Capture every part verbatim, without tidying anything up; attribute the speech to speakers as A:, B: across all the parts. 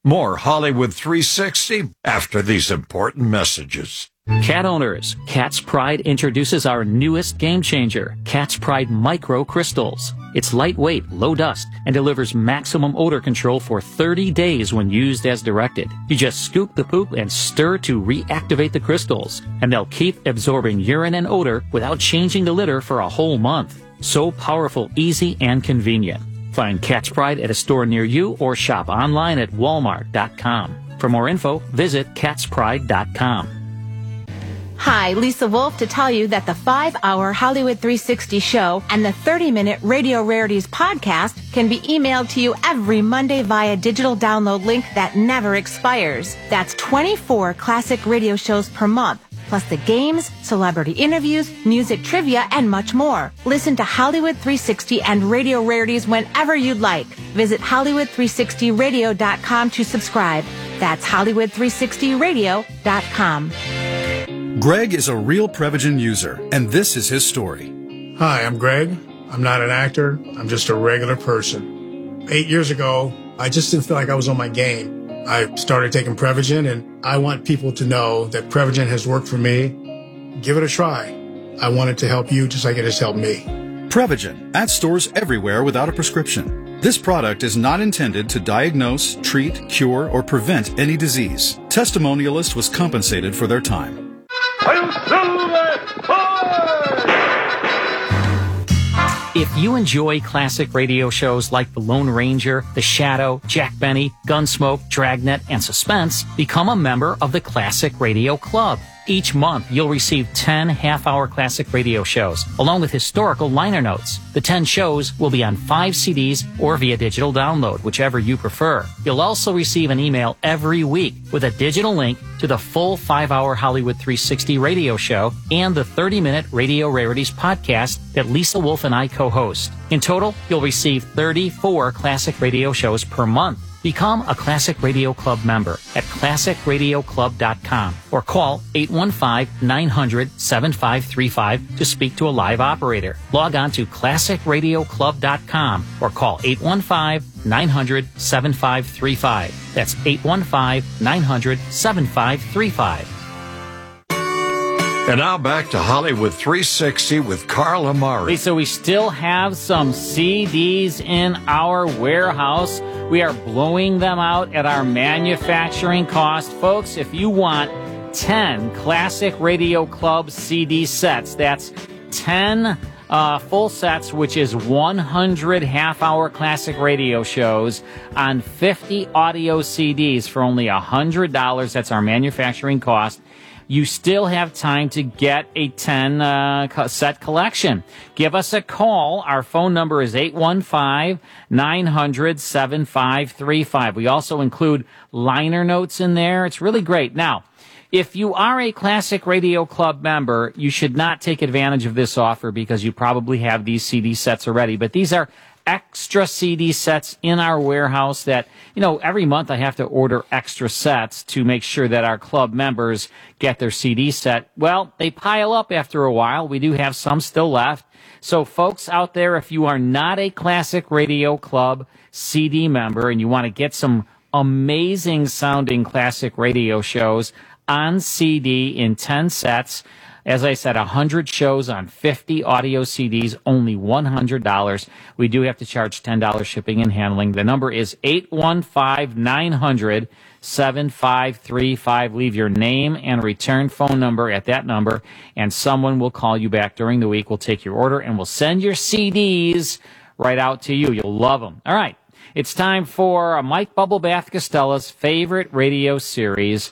A: More Hollywood three sixty after these important messages.
B: Cat owners, Cat's Pride introduces our newest game changer, Cat's Pride Micro Crystals. It's lightweight, low dust, and delivers maximum odor control for thirty days when used as directed. You just scoop the poop and stir to reactivate the crystals, and they'll keep absorbing urine and odor without changing the litter for a whole month. So powerful, easy, and convenient. Find Cat's Pride at a store near you or shop online at walmart dot com. For more info, visit cats pride dot com.
C: Hi, Lisa Wolf to tell you that the five-hour Hollywood three sixty show and the thirty-minute Radio Rarities podcast can be emailed to you every Monday via digital download link that never expires. That's twenty-four classic radio shows per month, plus the games, celebrity interviews, music trivia, and much more. Listen to Hollywood three sixty and Radio Rarities whenever you'd like. Visit hollywood three sixty radio dot com to subscribe. That's hollywood three sixty radio dot com.
D: Greg is a real Prevagen user, and this is his story.
E: Hi, I'm Greg. I'm not an actor. I'm just a regular person. Eight years ago, I just didn't feel like I was on my game. I started taking Prevagen, and I want people to know that Prevagen has worked for me. Give it a try. I want it to help you just like it has helped me.
D: Prevagen, at stores everywhere without a prescription. This product is not intended to diagnose, treat, cure, or prevent any disease. Testimonialist was compensated for their time.
B: If you enjoy classic radio shows like The Lone Ranger, The Shadow, Jack Benny, Gunsmoke, Dragnet, and Suspense, become a member of the Classic Radio Club. Each month, you'll receive ten half-hour classic radio shows, along with historical liner notes. The ten shows will be on five C Ds or via digital download, whichever you prefer. You'll also receive an email every week with a digital link to the full five-hour Hollywood three sixty radio show and the thirty-minute Radio Rarities podcast that Lisa Wolf and I co-host. In total, you'll receive thirty-four classic radio shows per month. Become a Classic Radio Club member at classic radio club dot com or call eight one five, nine hundred, seven five three five to speak to a live operator. Log on to classic radio club dot com or call eight one five, nine hundred, seven five three five. That's eight one five, nine hundred, seven five three five.
A: And now back to Hollywood three sixty with Carl Amari.
B: Lisa, we still have some C Ds in our warehouse. We are blowing them out at our manufacturing cost. Folks, if you want ten Classic Radio Club C D sets, that's ten uh, full sets, which is one hundred half-hour classic radio shows on fifty audio C Ds for only one hundred dollars. That's our manufacturing cost. You still have time to get a ten uh, set collection. Give us a call. Our phone number is eight one five, nine hundred, seven five three five. We also include liner notes in there. It's really great. Now, if you are a Classic Radio Club member, you should not take advantage of this offer because you probably have these C D sets already. But these are extra C D sets in our warehouse that, you know, every month I have to order extra sets to make sure that our club members get their C D set. Well, they pile up after a while. We do have some still left. So folks out there, if you are not a Classic Radio Club C D member and you want to get some amazing sounding classic radio shows on C D in ten sets, as I said, one hundred shows on fifty audio C Ds, only one hundred dollars. We do have to charge ten dollars shipping and handling. The number is eight one five, nine hundred, seven five three five. Leave your name and return phone number at that number, and someone will call you back during the week. We'll take your order, and we'll send your C Ds right out to you. You'll love them. All right. It's time for Mike Bubblebath Costella's favorite radio series.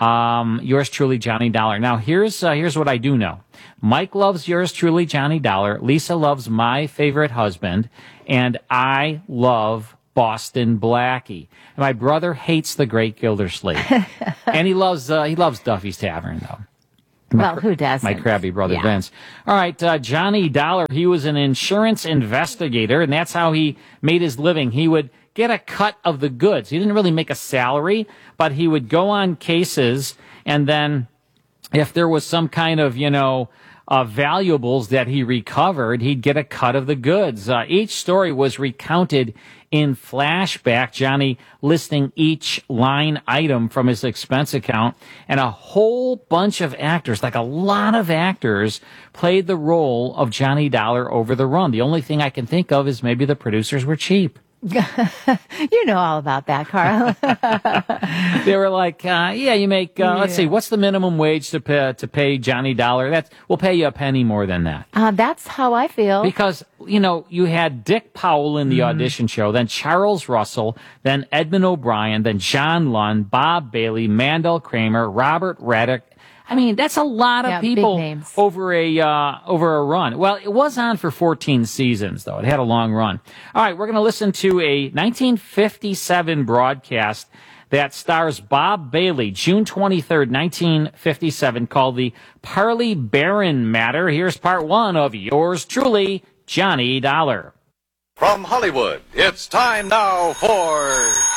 B: Um, yours truly, Johnny Dollar. Now, here's uh, here's what I do know. Mike loves yours truly, Johnny Dollar. Lisa loves My Favorite Husband. And I love Boston Blackie. And my brother hates The Great Gildersleeve. And he loves uh, he loves Duffy's Tavern, though. My,
C: well, who doesn't?
B: My crabby brother,
C: yeah.
B: Vince. All right, uh, Johnny Dollar, he was an insurance investigator, and that's how he made his living. He would get a cut of the goods. He didn't really make a salary, but he would go on cases, and then if there was some kind of, you know, uh, valuables that he recovered, he'd get a cut of the goods. Uh, each story was recounted in flashback, Johnny listing each line item from his expense account, and a whole bunch of actors, like a lot of actors, played the role of Johnny Dollar over the run. The only thing I can think of is maybe the producers were cheap.
C: You know all about that, Carl.
B: They were like, uh, yeah, you make, uh,
C: yeah.
B: let's see, what's the minimum wage to pay, to pay Johnny Dollar? That's, we'll pay you a penny more than that.
C: Uh, that's how I feel.
B: Because, you know, you had Dick Powell in the mm-hmm. audition show, then Charles Russell, then Edmund O'Brien, then John Lund, Bob Bailey, Mandel Kramer, Robert Reddick. I mean, that's a lot of
C: yeah,
B: people over a uh, over a run. Well, it was on for fourteen seasons, though. It had a long run. All right, we're going to listen to a nineteen fifty-seven broadcast that stars Bob Bailey, June twenty-third, nineteen fifty-seven, called the Parley Barron Matter. Here's part one of yours truly, Johnny Dollar.
F: From Hollywood, it's time now for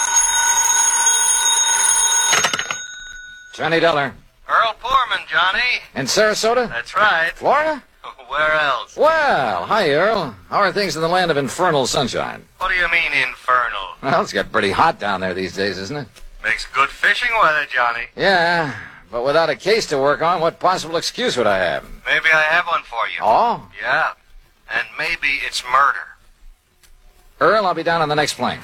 G: Johnny Dollar.
H: Earl Poorman, Johnny.
G: In Sarasota?
H: That's right.
G: Florida?
H: Where else?
G: Well, hi, Earl. How are things in the land of infernal sunshine?
H: What do you mean, infernal?
G: Well, it's got pretty hot down there these days, isn't it?
H: Makes good fishing weather, Johnny.
G: Yeah, but without a case to work on, what possible excuse would I have?
H: Maybe I have one for you.
G: Oh?
H: Yeah. And maybe it's murder.
G: Earl, I'll be down on the next plane.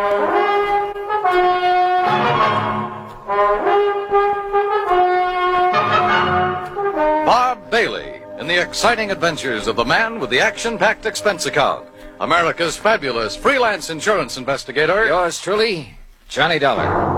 F: Bob Bailey in the exciting adventures of the man with the action-packed expense account, America's fabulous freelance insurance investigator.
G: Yours truly, Johnny Dollar.